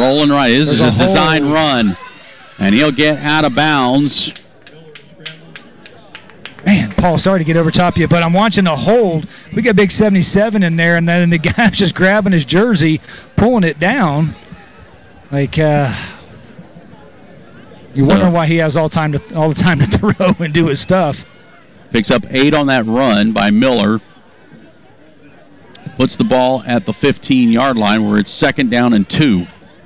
rolling right. This is a design run. And he'll get out of bounds. Man, Paul, sorry to get over top of you, but I'm watching the hold. We got big 77 in there, and then the guy's just grabbing his jersey, pulling it down. Like, you're wondering why he has all the time to throw and do his stuff. Picks up 8 on that run by Miller. Puts the ball at the 15-yard line where it's 2nd down and 2.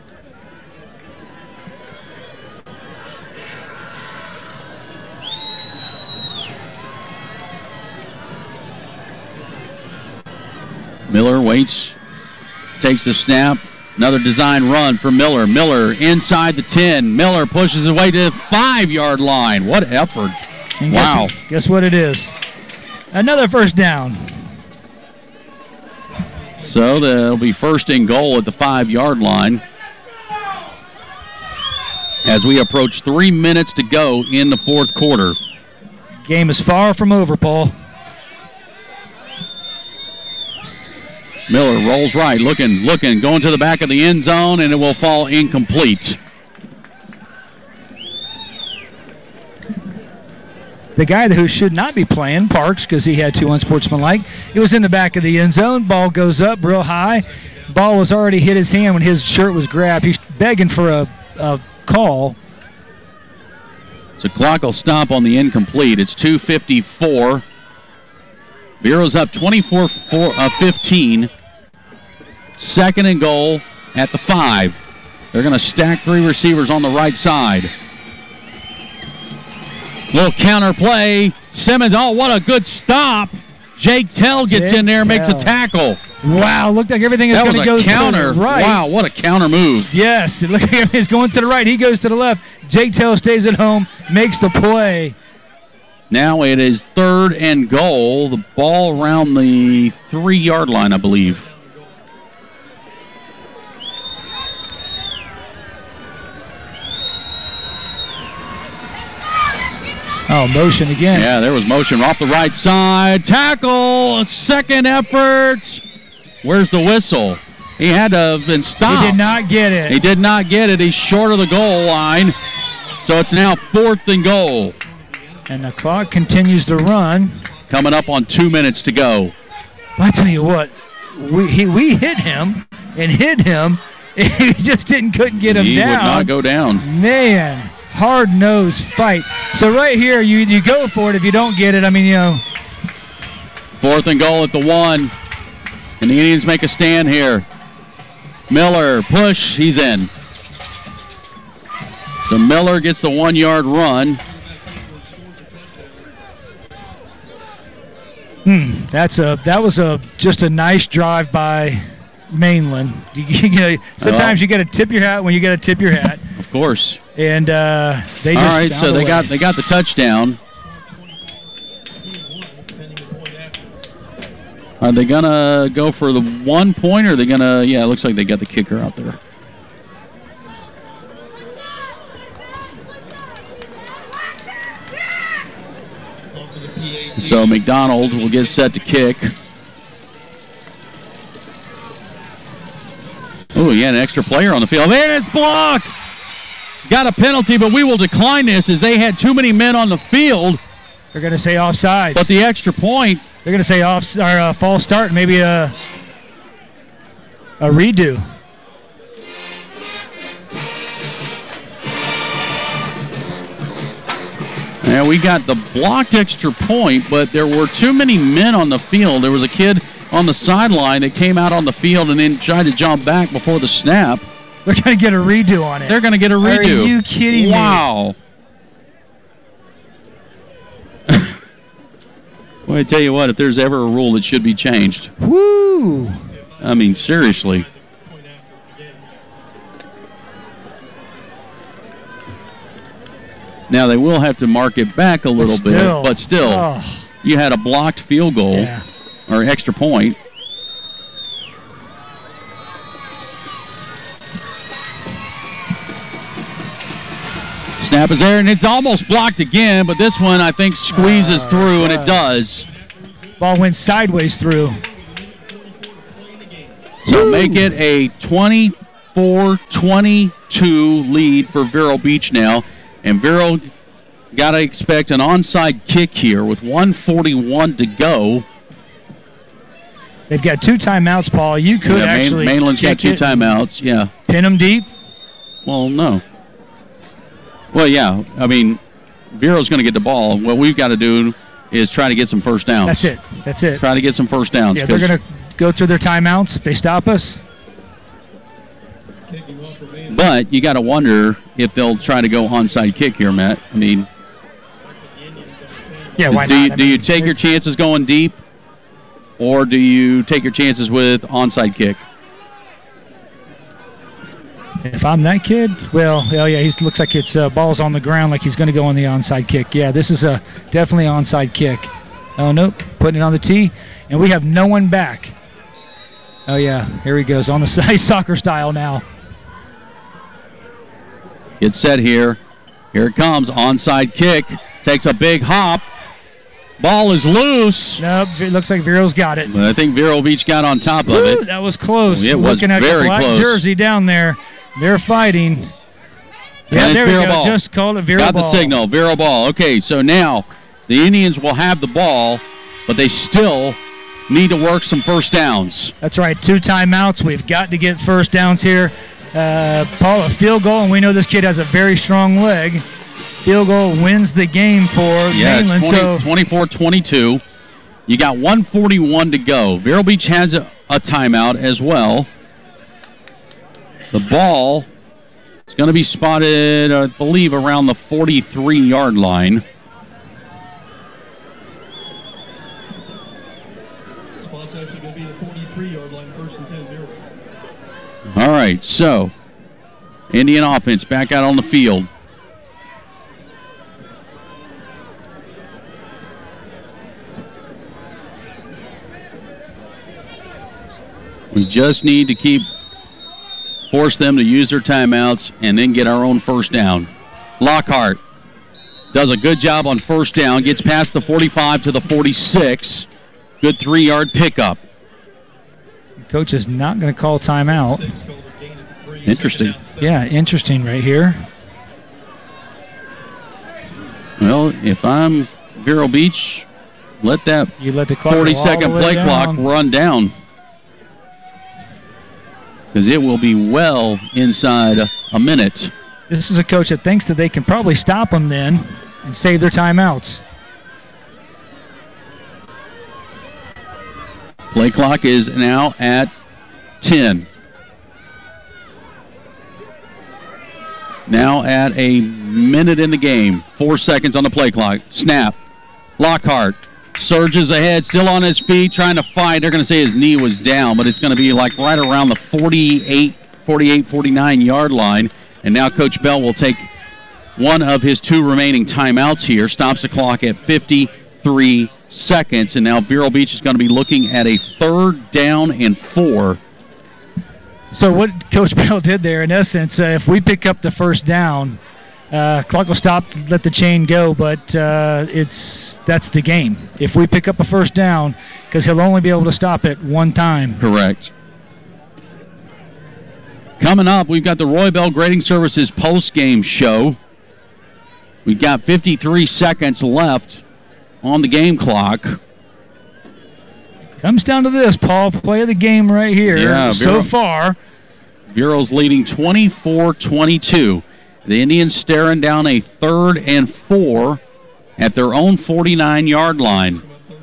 Miller waits, takes the snap. Another design run for Miller. Miller inside the 10. Miller pushes his way to the 5-yard line. What effort. And wow. Guess what it is? Another first down. So there'll be 1st and goal at the 5-yard line as we approach 3 minutes to go in the 4th quarter. Game is far from over, Paul. Miller rolls right, looking, going to the back of the end zone, and it will fall incomplete. The guy who should not be playing, Parks, because he had 2 unsportsmanlike, he was in the back of the end zone. Ball goes up real high. Ball was already hit his hand when his shirt was grabbed. He's begging for a call. So clock will stop on the incomplete. It's 2:54. Bureau's up 24-15. 2nd and goal at the 5. They're going to stack 3 receivers on the right side. Little counter play. Simmons, oh, what a good stop. Jake Tell gets in there and makes a tackle. Wow, looked like everything is going to go counter. To the right. Wow, what a counter move. Yes, it looks like everything's going to the right. He goes to the left. Jake Tell stays at home, makes the play. Now it is 3rd and goal. The ball around the 3-yard line, I believe. Oh, motion again. Yeah, there was motion off the right side. Tackle, 2nd effort. Where's the whistle? He had to have been stopped. He did not get it. He did not get it. He's short of the goal line. So it's now 4th and goal. And the clock continues to run. Coming up on 2 minutes to go. I tell you what, we hit him and hit him. He just couldn't get him down. He would not go down. Man, hard-nosed fight. So right here, you go for it. If you don't get it, I mean, 4th and goal at the 1. And the Indians make a stand here. Miller, push, he's in. So Miller gets the 1-yard run. That was just a nice drive by Mainland. Sometimes you got to tip your hat when you got to tip your hat. Of course. And they just. All right, so they got the touchdown. Are they gonna go for the 1 point, or are they gonna? Yeah, it looks like they got the kicker out there. So McDonald will get set to kick. Oh, yeah, an extra player on the field. And it's blocked. Got a penalty, but we will decline this as they had too many men on the field. They're going to say offside. But the extra point. They're going to say false start, maybe a redo. Yeah, we got the blocked extra point, but there were too many men on the field. There was a kid on the sideline that came out on the field and then tried to jump back before the snap. They're going to get a redo on it. They're going to get a redo. Are you kidding me? Wow. Well, I tell you what, if there's ever a rule that should be changed. Woo! I mean, seriously. Now, they will have to mark it back a little bit, but still, you had a blocked field goal or extra point. Snap is there, and it's almost blocked again, but this one, I think, squeezes through, and it does. Ball went sideways through. So make it a 24-22 lead for Vero Beach now. And Vero got to expect an onside kick here with 1:41 to go. They've got 2 timeouts, Paul. You could actually Mainland's got 2 timeouts, yeah. Pin them deep? Well, no. Well, yeah. I mean, Vero's going to get the ball. What we've got to do is try to get some first downs. That's it. Try to get some first downs. Yeah, they're going to go through their timeouts if they stop us. But you got to wonder if they'll try to go onside kick here, Matt. I mean, yeah, why not? Do you take your chances going deep, or do you take your chances with onside kick? If I'm that kid, well, yeah, he looks like it's ball's on the ground, like he's going to go on the onside kick. Yeah, this is a definitely onside kick. Oh, nope, putting it on the tee, and we have no one back. Oh, yeah, here he goes on the side, soccer style now. Get set here. Here it comes, onside kick. Takes a big hop. Ball is loose. Nope, it looks like Vero's got it. But I think Vero Beach got on top of it. That was close. It was Looking at very the black close. jersey down there. They're fighting. Yeah, there we go. Ball. Just called it Vero Got ball. the signal, Vero ball. Okay, so now the Indians will have the ball, but they still need to work some first downs. That's right, 2 timeouts. We've got to get first downs here. Paul, a field goal, and we know this kid has a very strong leg. Field goal wins the game for Mainland. It's 24-22. You got 1:41 to go. Vero Beach has a timeout as well. The ball is going to be spotted, I believe, around the 43-yard line. Spot's actually going to be the 43-yard line, 1st and 10, Vero. All right, so Indian offense back out on the field. We just need to force them to use their timeouts and then get our own first down. Lockhart does a good job on first down, gets past the 45 to the 46. Good 3-yard pickup. Coach is not going to call timeout. Interesting. Yeah, interesting right here. Well, if I'm Vero Beach, let that 40-second play clock run down. Because it will be well inside a minute. This is a coach that thinks that they can probably stop them then and save their timeouts. Play clock is now at 10. Now at a minute in the game. 4 seconds on the play clock. Snap. Lockhart surges ahead, still on his feet, trying to fight. They're going to say his knee was down, but it's going to be like right around the 48, 49-yard line. And now Coach Bell will take one of his 2 remaining timeouts here. Stops the clock at 53 seconds. And now Vero Beach is going to be looking at a 3rd down and 4. So what Coach Bell did there, in essence, if we pick up the first down, clock will stop, let the chain go, but that's the game. If we pick up a first down, because he'll only be able to stop it one time. Correct. Coming up, we've got the Roy Bell Grading Services post-game show. We've got 53 seconds left on the game clock. Comes down to this, Paul. Play of the game right here. Yeah, so far. Vero's leading 24-22. The Indians staring down a 3rd and 4 at their own 49-yard line.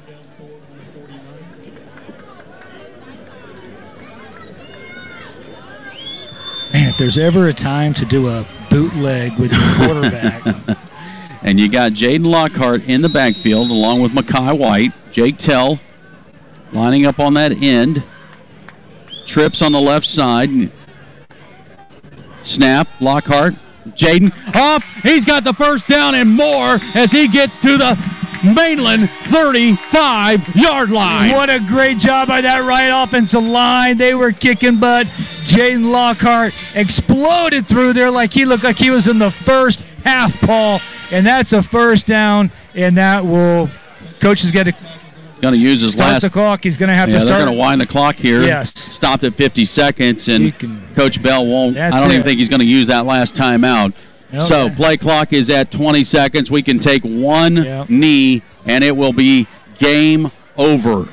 Man, if there's ever a time to do a bootleg with your quarterback. And you got Jaden Lockhart in the backfield along with Makai White. Jake Tell lining up on that end. Trips on the left side. Snap, Lockhart. Jaden off. He's got the first down and more as he gets to the Mainland 35-yard line. What a great job by that right offensive line. They were kicking butt. Jaden Lockhart exploded through there like he looked like he was in the first half, Paul. And that's a first down, and that will – Coach has got to going to use his Start the clock. He's going to have to start. They're going to wind the clock here. Yes. Stopped at 50 seconds, and Coach Bell won't. I don't even think he's going to use that last timeout. Okay. So play clock is at 20 seconds. We can take one knee, and it will be game over.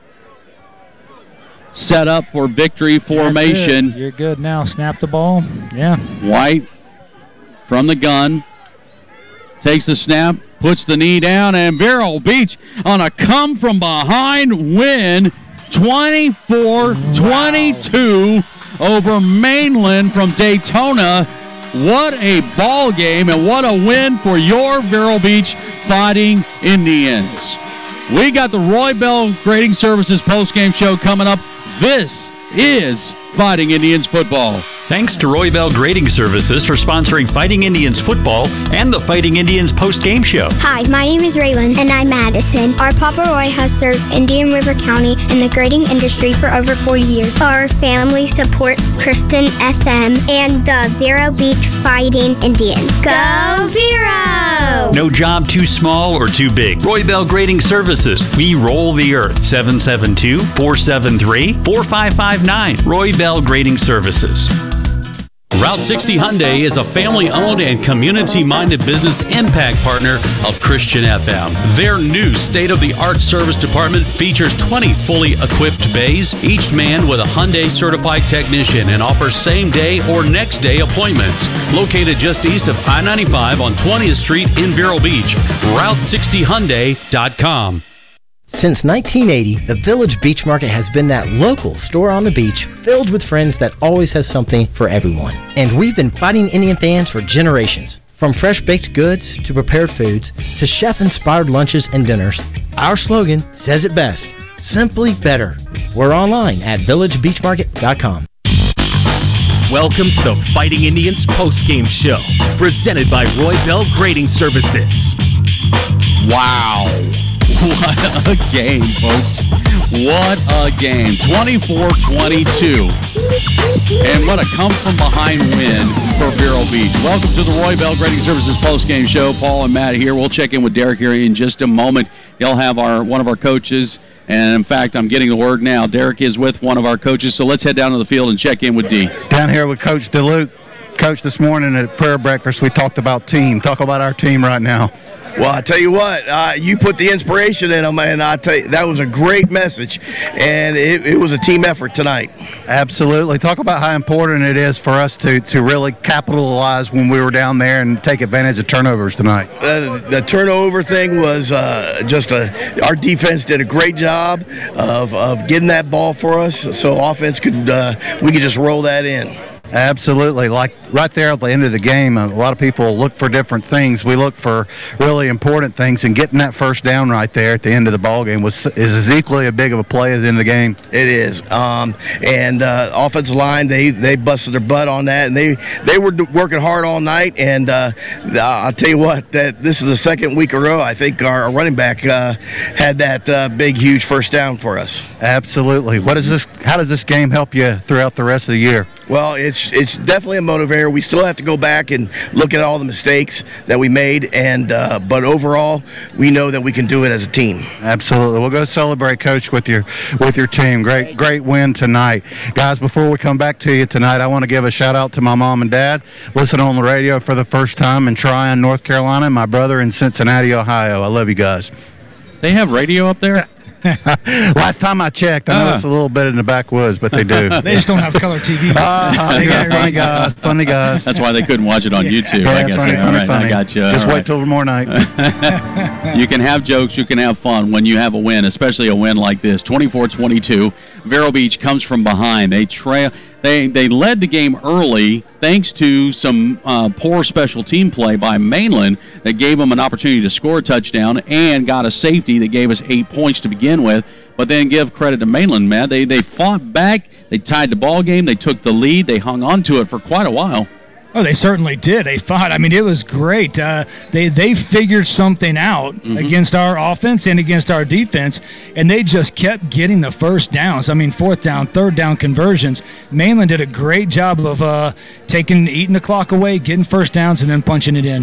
Set up for victory formation. You're good now. Snap the ball. Yeah. White from the gun. Takes the snap, puts the knee down, and Vero Beach on a come-from-behind win, 24-22 over Mainland from Daytona. What a ball game, and what a win for your Vero Beach Fighting Indians. We got the Roy Bell Grading Services postgame show coming up. This is Fighting Indians football. Thanks to Roy Bell Grading Services for sponsoring Fighting Indians football and the Fighting Indians post-game show. Hi, my name is Raylan, and I'm Madison. Our Papa Roy has served Indian River County in the grading industry for over 40 years. Our family supports Kristen FM and the Vero Beach Fighting Indians. Go Vero! No job too small or too big. Roy Bell Grading Services. We roll the earth. 772-473-4559. Roy Bell Grading Services. Route 60 Hyundai is a family-owned and community-minded business impact partner of Christian FM. Their new state-of-the-art service department features 20 fully equipped bays, each manned with a Hyundai certified technician, and offers same-day or next-day appointments. Located just east of I-95 on 20th Street in Vero Beach. Route60Hyundai.com. Since 1980, the Village Beach Market has been that local store on the beach filled with friends that always has something for everyone. And we've been Fighting Indian fans for generations. From fresh baked goods to prepared foods to chef-inspired lunches and dinners, our slogan says it best, simply better. We're online at villagebeachmarket.com. Welcome to the Fighting Indians postgame show, presented by Roy Bell Grading Services. Wow. What a game, folks. What a game. 24-22. And what a come-from-behind win for Vero Beach. Welcome to the Roy Bell Grading Services postgame show. Paul and Matt here. We'll check in with Derek here in just a moment. He'll have one of our coaches. And, in fact, I'm getting the word now. Derek is with one of our coaches. So let's head down to the field and check in with D. Down here with Coach DeLuke. Coach, this morning at prayer breakfast, we talked about team. Talk about our team right now. Well, I tell you what, you put the inspiration in them, and I tell you, that was a great message, and it was a team effort tonight. Absolutely. Talk about how important it is for us to really capitalize when we were down there and take advantage of turnovers tonight. The turnover thing was our defense did a great job of getting that ball for us, so offense we could just roll that in. Absolutely. Like right there at the end of the game, a lot of people look for different things. We look for really important things, and getting that first down right there at the end of the ball game is as equally a big of a play as in the game. It is. And offensive line, they busted their butt on that, and they were working hard all night. And I'll tell you what, that this is the second week in a row I think our running back had that big, huge first down for us. Absolutely. How does this game help you throughout the rest of the year? Well, it's definitely a motivator. We still have to go back and look at all the mistakes that we made, and but overall, we know that we can do it as a team. Absolutely. We'll go celebrate, Coach, with your team. Great win tonight. Guys, before we come back to you tonight, I want to give a shout-out to my mom and dad. Listen on the radio for the first time in Tryon, North Carolina, and my brother in Cincinnati, Ohio. I love you guys. They have radio up there? Last time I checked, I know it's a little bit in the backwoods, but they do. They just don't have color TV. Funny guys. That's why they couldn't watch it on YouTube. Yeah, I guess. Funny. I got you. Just wait till tomorrow night. You can have jokes, you can have fun when you have a win, especially a win like this. 24-22. Vero Beach comes from behind. They led the game early thanks to some poor special team play by Mainland that gave them an opportunity to score a touchdown and got a safety that gave us 8 points to begin with. But then give credit to Mainland, Matt. They fought back. They tied the ball game. They took the lead. They hung on to it for quite a while. Oh, they certainly did. They fought. I mean, it was great. They figured something out against our offense and against our defense, and they just kept getting the first downs. I mean, fourth down, third down conversions. Mainland did a great job of eating the clock away, getting first downs, and then punching it in.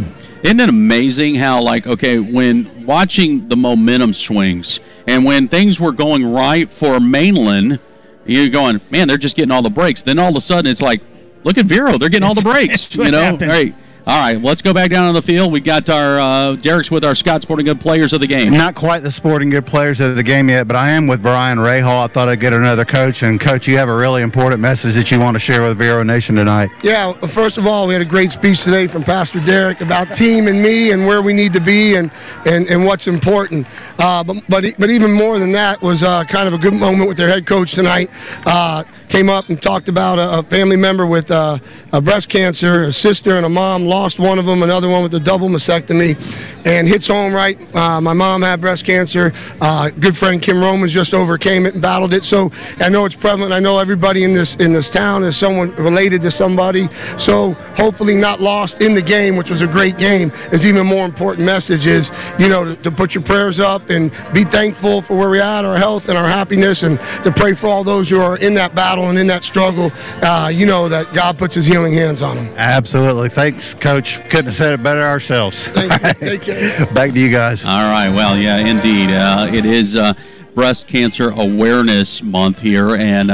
Isn't it amazing how, like, okay, when watching the momentum swings and when things were going right for Mainland, you're going, man, they're just getting all the breaks. Then all of a sudden it's like, look at Vero, they're getting all the breaks. You know, happens. All right, let's go back down on the field. We got our Derek's with our Scott Sporting Good players of the game. Not quite the Sporting Good players of the game yet, but I am with Brian Rahal. I thought I'd get another coach. And, Coach, you have a really important message that you want to share with Vero Nation tonight. Yeah, first of all, we had a great speech today from Pastor Derek about team and me and where we need to be and what's important. But even more than that was kind of a good moment with their head coach tonight. Came up and talked about a family member with breast cancer, a sister and a mom, lost one of them, another one with a double mastectomy, and hits home right. My mom had breast cancer. Good friend Kim Romans just overcame it and battled it. So I know it's prevalent. I know everybody in this town is someone related to somebody. So hopefully not lost in the game, which was a great game, is even more important message is, you know, to put your prayers up and be thankful for where we're at, our health and our happiness, and to pray for all those who are in that battle and in that struggle, you know, that God puts his healing hands on them. Absolutely. Thanks, Coach. Couldn't have said it better ourselves. Thank you. Take care. Back to you guys. All right. Well, yeah, indeed. It is Breast Cancer Awareness Month here, and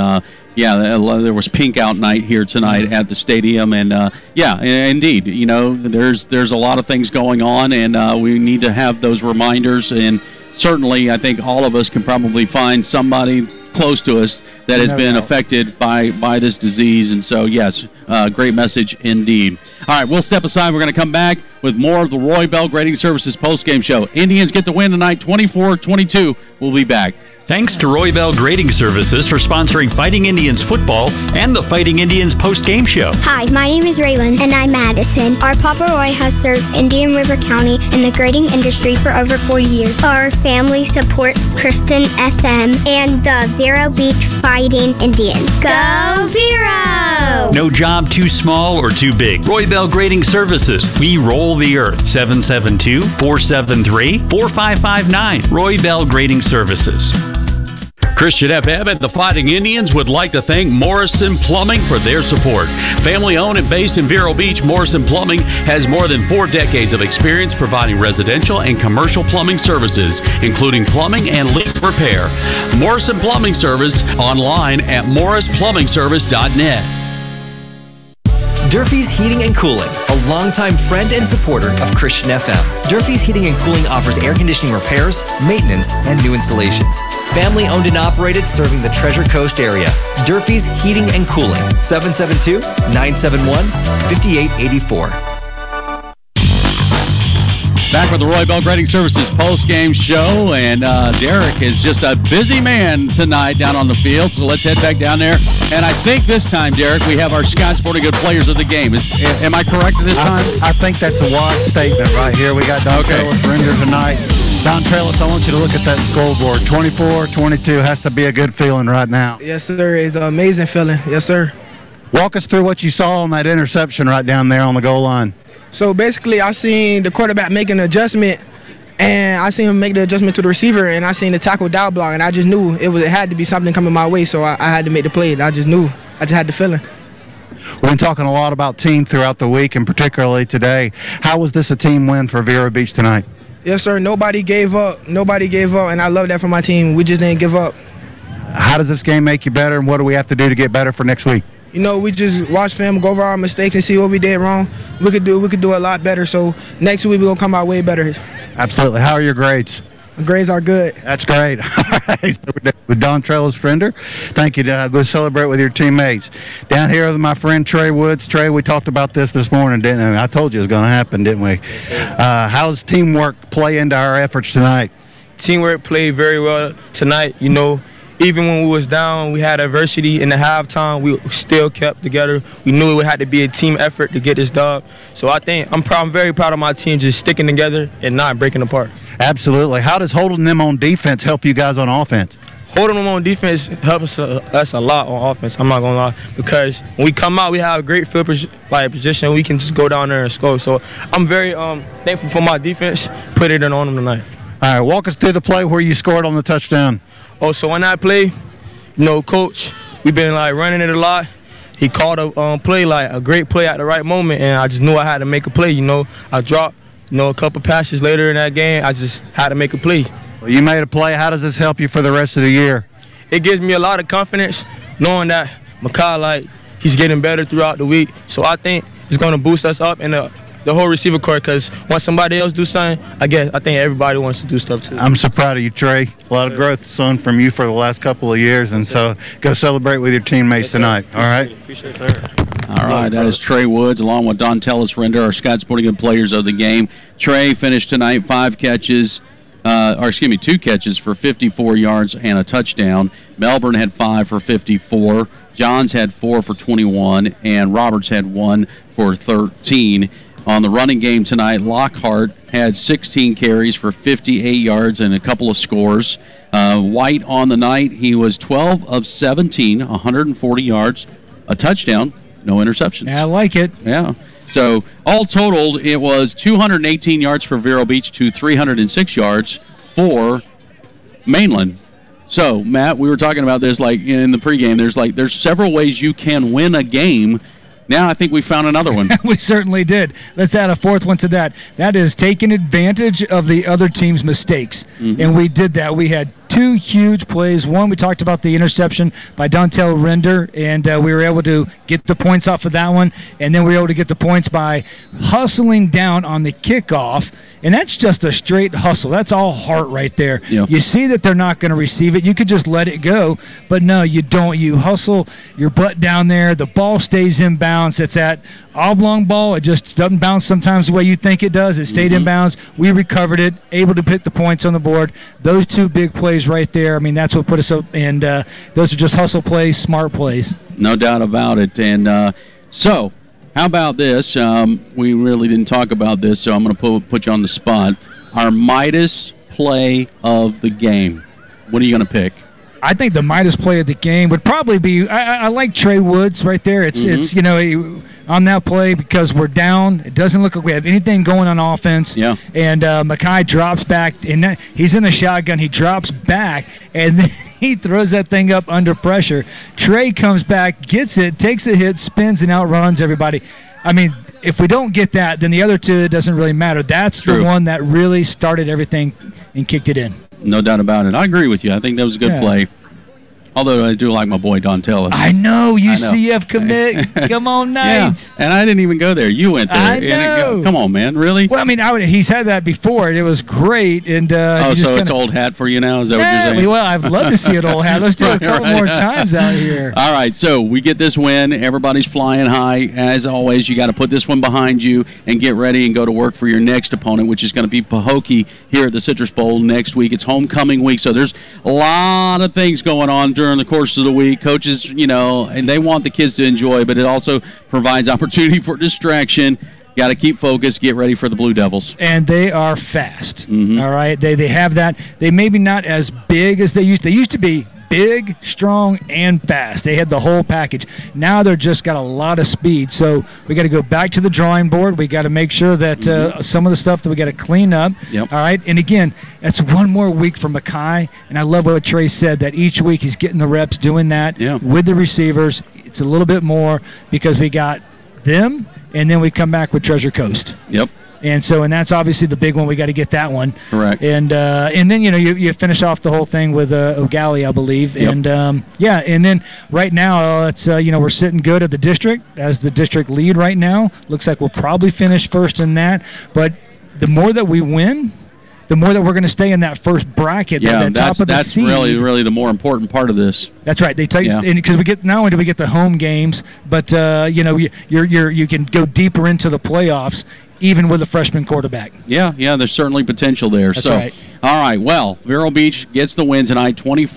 there was Pink Out Night here tonight at the stadium, and indeed, you know, there's a lot of things going on, and we need to have those reminders. And certainly, I think all of us can probably find somebody close to us that has been affected by this disease. And so, yes, great message indeed. All right, we'll step aside. We're going to come back with more of the Roy Bell Grading Services postgame show. Indians get the win tonight, 24-22. We'll be back. Thanks to Roy Bell Grading Services for sponsoring Fighting Indians football and the Fighting Indians post-game show. Hi, my name is Raylan, and I'm Madison. Our Papa Roy has served Indian River County in the grading industry for over 40 years. Our family supports Kristen FM and the Vero Beach Fighting Indians. Go Vero! No job too small or too big. Roy Bell Grading Services. We roll the earth. 772-473-4559. Roy Bell Grading Services. Christian FM and the Fighting Indians would like to thank Morrison Plumbing for their support. Family owned and based in Vero Beach, Morrison Plumbing has more than 4 decades of experience providing residential and commercial plumbing services, including plumbing and leak repair. Morrison Plumbing Service online at morrisplumbingservice.net. Durfee's Heating and Cooling, a longtime friend and supporter of Christian FM. Durfee's Heating and Cooling offers air conditioning repairs, maintenance, and new installations. Family owned and operated, serving the Treasure Coast area. Durfee's Heating and Cooling, 772-971-5884. Back with the Roy Bell Grading Services post-game show, and Derek is just a busy man tonight down on the field, so let's head back down there. And I think this time, Derek, we have our Scott Sporting Good players of the game. Am I correct this time? I think that's a wise statement right here. We got Don Trellis Render tonight. Don Trellis, I want you to look at that scoreboard. 24-22 has to be a good feeling right now. Yes, sir. It's an amazing feeling. Yes, sir. Walk us through what you saw on that interception right down there on the goal line. So basically, I seen the quarterback make an adjustment, and I seen him make the adjustment to the receiver, and I seen the tackle down block, and I just knew it had to be something coming my way, so I had to make the play. I just knew. I just had the feeling. We've been talking a lot about team throughout the week, and particularly today. How was this a team win for Vero Beach tonight? Yes, sir. Nobody gave up. Nobody gave up, and I love that for my team. We just didn't give up. How does this game make you better, and what do we have to do to get better for next week? You know, we just watch film, go over our mistakes, and see what we did wrong. We could do a lot better. So next week we're gonna come out way better. Absolutely. How are your grades? My grades are good. That's great. All right. With Don Trellis Friender, thank you. Go celebrate with your teammates. Down here with my friend Trey Woods. Trey, we talked about this morning, didn't we? I told you it was going to happen, didn't we? How does teamwork play into our efforts tonight? Teamwork played very well tonight. You know, even when we was down, we had adversity in the halftime. We still kept together. We knew it had to be a team effort to get this dub. So I think I'm very proud of my team just sticking together and not breaking apart. Absolutely. How does holding them on defense help you guys on offense? Holding them on defense helps us a lot on offense, I'm not going to lie, because when we come out, we have a great field position. We can just go down there and score. So I'm very thankful for my defense, put it on them tonight. All right, walk us through the play where you scored on the touchdown. Oh, so on that play, you know, Coach, we've been running it a lot. He called a play, a great play at the right moment, and I just knew I had to make a play. You know, I dropped, a couple passes later in that game, I just had to make a play. Well, you made a play. How does this help you for the rest of the year? It gives me a lot of confidence knowing that Makai, he's getting better throughout the week. So I think it's going to boost us up in the whole receiver corps, because once somebody else do something, I think everybody wants to do stuff too. I'm so proud of you, Trey. A lot of growth, son, from you for the last couple of years, and so go celebrate with your teammates tonight. All right? Appreciate it, sir. All right, that is Trey Woods along with Dontellis Render, our Scott Sporting Good players of the game. Trey finished tonight 2 catches for 54 yards and a touchdown. Melbourne had 5 for 54. Johns had 4 for 21, and Roberts had 1 for 13. On the running game tonight, Lockhart had 16 carries for 58 yards and a couple of scores. White on the night, he was 12 of 17, 140 yards, a touchdown, no interceptions. Yeah, I like it. Yeah. So all totaled, it was 218 yards for Vero Beach to 306 yards for Mainland. So, Matt, we were talking about this in the pregame. There's several ways you can win a game. Now I think we found another one. We certainly did. Let's add a fourth one to that. That is taking advantage of the other team's mistakes. Mm-hmm. And we did that. We had 2 huge plays. One, we talked about the interception by Dontel Render, and we were able to get the points off of that one. And then we were able to get the points by hustling down on the kickoff. And that's just a straight hustle. That's all heart right there. Yeah. You see that they're not going to receive it. You could just let it go. But no, you don't. You hustle your butt down there. The ball stays in bounds. It's that oblong ball. It just doesn't bounce sometimes the way you think it does. It stayed in bounds. We recovered it, able to put the points on the board. Those 2 big plays right there, I mean, that's what put us up. And those are just hustle plays, smart plays. No doubt about it. And so how about this? We really didn't talk about this, so I'm going to put you on the spot. Our Midas play of the game. What are you going to pick? I think the Midas play of the game would probably be, I like Trey Woods right there. It's on that play because we're down. It doesn't look like we have anything going on offense. Yeah. And Makai drops back, and he's in the shotgun. He drops back, and then he throws that thing up under pressure. Trey comes back, gets it, takes a hit, spins, and outruns everybody. I mean, if we don't get that, then the other 2, it doesn't really matter. That's the one that really started everything and kicked it in. No doubt about it. I agree with you. I think that was a good play. Although I do like my boy Dontellis. I know, UCF commit. Come on, Knights. Yeah. And I didn't even go there. You went there. I know. Come on, man. Really? Well, I mean, he's had that before, and it was great. And so it's old hat for you now? Is that what you're saying? Well, I'd love to see an old hat. Let's do it a couple more times out here. All right, so we get this win. Everybody's flying high. As always, you got to put this one behind you and get ready and go to work for your next opponent, which is going to be Pahokee here at the Citrus Bowl next week. It's homecoming week, so there's a lot of things going on during the course of the week. Coaches, and they want the kids to enjoy, but it also provides opportunity for distraction. Got to keep focused, get ready for the Blue Devils. And they are fast, all right? They have that. They maybe not as big as they used to be. Big, strong, and fast. They had the whole package. Now they're just got a lot of speed. So we got to go back to the drawing board. We got to make sure that some of the stuff that we got to clean up. Yep. All right. And again, that's one more week for Makai. And I love what Trey said, that each week he's getting the reps doing that with the receivers. It's a little bit more because we got them, and then we come back with Treasure Coast. Yep. And that's obviously the big one. We got to get that one. Correct. And then you finish off the whole thing with O'Galley, I believe. Yep. And and then right now it's we're sitting good at the district as the district lead right now. Looks like we'll probably finish first in that. But the more that we win, the more that we're going to stay in that first bracket, that top of the seed. That's really the more important part of this. That's right. They tell you because we get, not only do we get the home games, but you can go deeper into the playoffs, even with a freshman quarterback. Yeah, there's certainly potential there. That's right. All right, well, Vero Beach gets the win tonight,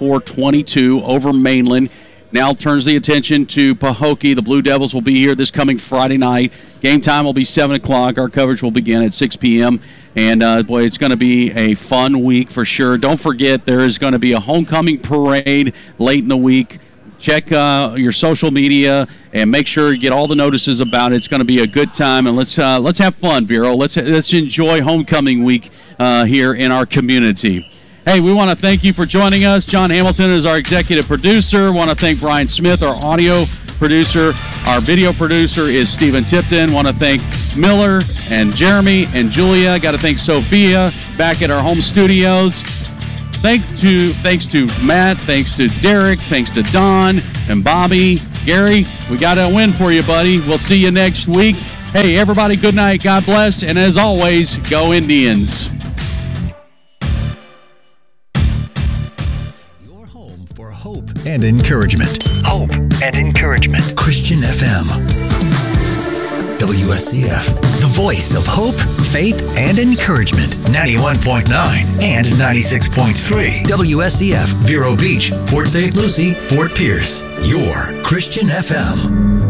24-22 over Mainland. Now turns the attention to Pahokee. The Blue Devils will be here this coming Friday night. Game time will be 7 o'clock. Our coverage will begin at 6 p.m. And, it's going to be a fun week for sure. Don't forget, there is going to be a homecoming parade late in the week. Check your social media and make sure you get all the notices about it. It's going to be a good time, and let's have fun, Vero. Let's enjoy homecoming week here in our community. Hey, we want to thank you for joining us. John Hamilton is our executive producer. Want to thank Brian Smith, our audio producer. Our video producer is Stephen Tipton. Want to thank Miller and Jeremy and Julia. Got to thank Sophia back at our home studios. Thanks to Matt. Thanks to Derek. Thanks to Don and Bobby. Gary, we got a win for you, buddy. We'll see you next week. Hey, everybody, good night. God bless. And as always, go Indians. Your home for hope and encouragement. Hope and encouragement. Christian FM. WSCF, the voice of hope, faith, and encouragement. 91.9 and 96.3. WSCF, Vero Beach, Port St. Lucie, Fort Pierce. Your Christian FM.